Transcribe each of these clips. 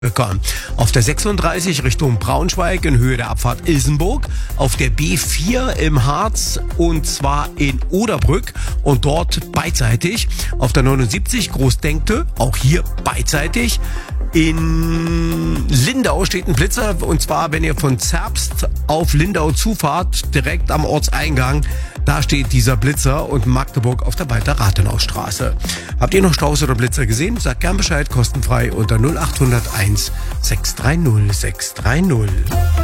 Bekommen. Auf der 36 Richtung Braunschweig in Höhe der Abfahrt Ilsenburg, auf der B4 im Harz und zwar in Oderbrück und dort beidseitig, auf der 79 Großdenkte, auch hier beidseitig. In Lindau steht ein Blitzer und zwar, wenn ihr von Zerbst auf Lindau zufahrt, direkt am Ortseingang, da steht dieser Blitzer und Magdeburg auf der Walter-Rathenau-Straße. Habt ihr noch Staus oder Blitzer gesehen? Sagt gern Bescheid, kostenfrei unter 0801 630 630.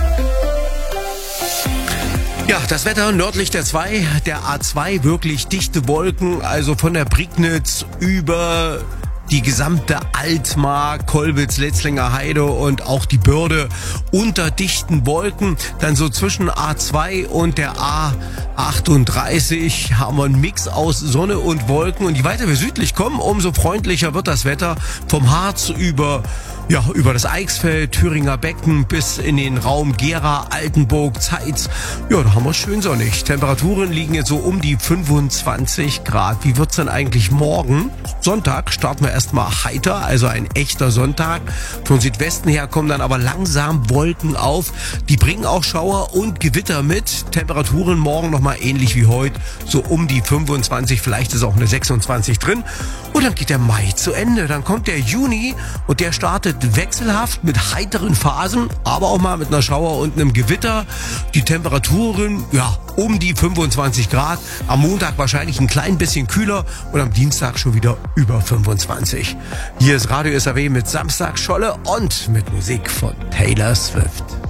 Ja, das Wetter nördlich der A2, wirklich dichte Wolken, also von der Prignitz über die gesamte Altmark, Kollwitz, Letzlinger Heide und auch die Börde unter dichten Wolken. Dann so zwischen A2 und der A38 haben wir einen Mix aus Sonne und Wolken. Und je weiter wir südlich kommen, umso freundlicher wird das Wetter. Vom Harz über das Eichsfeld, Thüringer Becken bis in den Raum Gera, Altenburg, Zeitz. Ja, da haben wir es schön sonnig. Temperaturen liegen jetzt so um die 25 Grad. Wie wird's denn eigentlich morgen? Sonntag starten wir erstmal heiter, also ein echter Sonntag. Von Südwesten her kommen dann aber langsam Wolken auf. Die bringen auch Schauer und Gewitter mit. Temperaturen morgen nochmal ähnlich wie heute, so um die 25, vielleicht ist auch eine 26 drin. Und dann geht der Mai zu Ende. Dann kommt der Juni und der startet wechselhaft mit heiteren Phasen, aber auch mal mit einer Schauer und einem Gewitter. Die Temperaturen, um die 25 Grad. Am Montag wahrscheinlich ein klein bisschen kühler und am Dienstag schon wieder über 25. Hier ist Radio SAW mit Samstagsscholle und mit Musik von Taylor Swift.